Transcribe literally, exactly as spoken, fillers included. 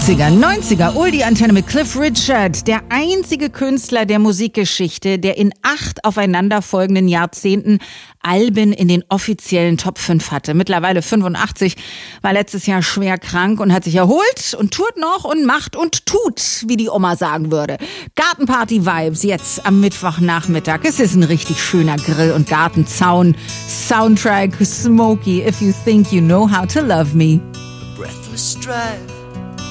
achtziger, neunziger, Oldie-Antenne mit Cliff Richard, der einzige Künstler der Musikgeschichte, der in acht aufeinanderfolgenden Jahrzehnten Alben in den offiziellen Top fünf hatte. Mittlerweile fünfundachtzig, war letztes Jahr schwer krank und hat sich erholt und tourt noch und macht und tut, wie die Oma sagen würde. Gartenparty-Vibes jetzt am Mittwochnachmittag. Es ist ein richtig schöner Grill- und Gartenzaun. Soundtrack Smokey, If You Think You Know How to Love Me. Breathless stride